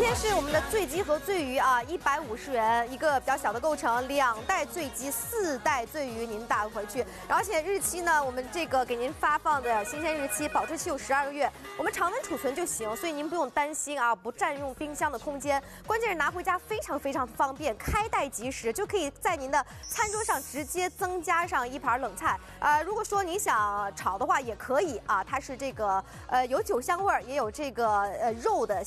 天是我们的醉鸡和醉鱼啊，150元一个比较小的构成，2袋醉鸡，4袋醉鱼，您带回去。而且日期呢，我们这个给您发放的新鲜日期，保质期有12个月，我们常温储存就行，所以您不用担心啊，不占用冰箱的空间。关键是拿回家非常方便，开袋即食，就可以在您的餐桌上直接增加上一盘冷菜。如果说你想炒的话也可以啊，它是这个有酒香味儿，也有这个肉的